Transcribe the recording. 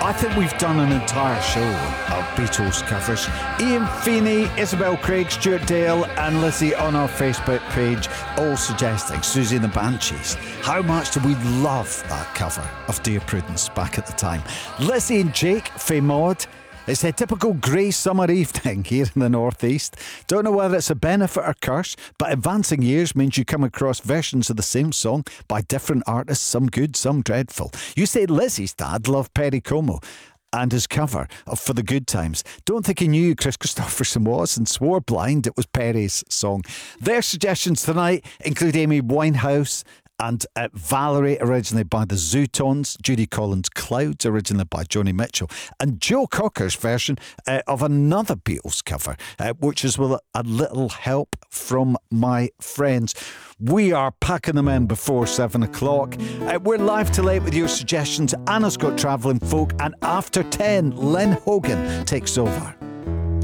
I think we've done an entire show of Beatles covers. Ian Feeney, Isabel Craig, Stuart Dale and Lizzie on our Facebook page, all suggesting Susie and the Banshees. How much did we love that cover of Dear Prudence back at the time? Lizzie and Jake, Faye Maud. It's a typical grey summer evening here in the northeast. Don't know whether it's a benefit or curse, but advancing years means you come across versions of the same song by different artists, some good, some dreadful. You say Lizzie's dad loved Perry Como and his cover of For the Good Times. Don't think he knew who Chris Christopherson was and swore blind it was Perry's song. Their suggestions tonight include Amy Winehouse and Valerie, originally by the Zootones, Judy Collins' Clouds, originally by Joni Mitchell, and Joe Cocker's version of another Beatles cover, which is with a little help from my friends. We are packing them in before 7 o'clock. We're live till 8 with your suggestions. Anna's got Travelling Folk, and after 10, Lynn Hogan takes over.